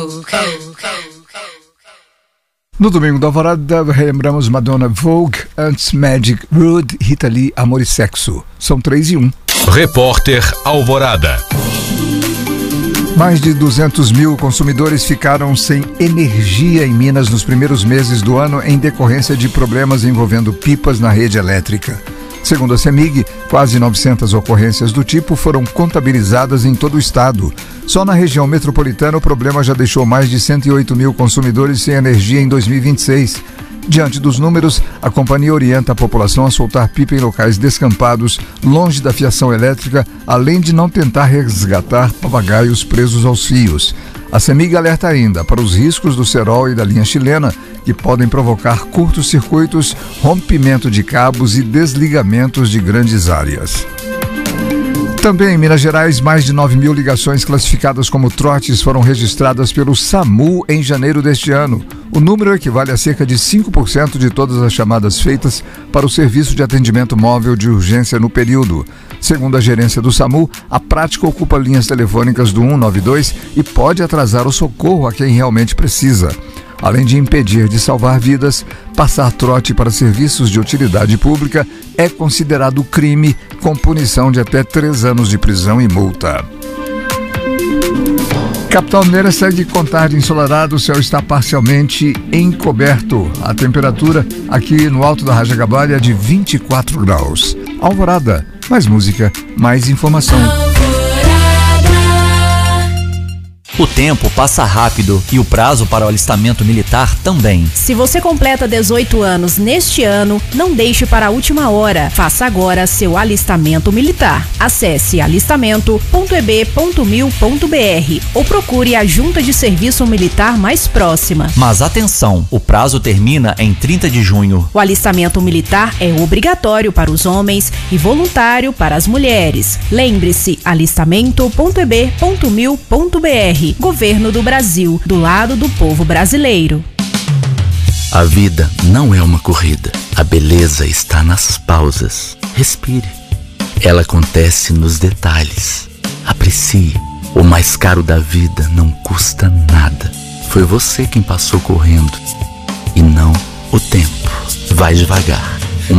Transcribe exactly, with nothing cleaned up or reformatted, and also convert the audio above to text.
No domingo da Alvorada, relembramos Madonna, Vogue, antes Magic, Rude, Rita Lee, Amor e Sexo. São três e um. Repórter Alvorada. Mais de duzentos mil consumidores ficaram sem energia em Minas nos primeiros meses do ano em decorrência de problemas envolvendo pipas na rede elétrica. Segundo a CEMIG, quase novecentas ocorrências do tipo foram contabilizadas em todo o estado. Só na região metropolitana o problema já deixou mais de cento e oito mil consumidores sem energia em dois mil e vinte e seis. Diante dos números, a companhia orienta a população a soltar pipa em locais descampados, longe da fiação elétrica, além de não tentar resgatar papagaios presos aos fios. A CEMIG alerta ainda para os riscos do cerol e da linha chilena, que podem provocar curtos-circuitos, rompimento de cabos e desligamentos de grandes áreas. Também em Minas Gerais, mais de nove mil ligações classificadas como trotes foram registradas pelo SAMU em janeiro deste ano. O número equivale a cerca de cinco por cento de todas as chamadas feitas para o Serviço de Atendimento Móvel de Urgência no período. Segundo a gerência do SAMU, a prática ocupa linhas telefônicas do cento e noventa e dois e pode atrasar o socorro a quem realmente precisa. Além de impedir de salvar vidas, passar trote para serviços de utilidade pública é considerado crime, com punição de até três anos de prisão e multa. Capital Mineira segue com tarde ensolarado, o céu está parcialmente encoberto. A temperatura aqui no alto da Raja Gabalha é de vinte e quatro graus. Alvorada, mais música, mais informação. O tempo passa rápido e o prazo para o alistamento militar também. Se você completa dezoito anos neste ano, não deixe para a última hora. Faça agora seu alistamento militar. Acesse alistamento ponto e b ponto mil ponto b r ou procure a junta de serviço militar mais próxima. Mas atenção, o prazo termina em trinta de junho. O alistamento militar é obrigatório para os homens e voluntário para as mulheres. Lembre-se, alistamento ponto e b ponto mil ponto b r. Governo do Brasil, do lado do povo brasileiro. A vida não é uma corrida. A beleza está nas pausas. Respire. Ela acontece nos detalhes. Aprecie. O mais caro da vida não custa nada. Foi você quem passou correndo e não o tempo. Vai devagar.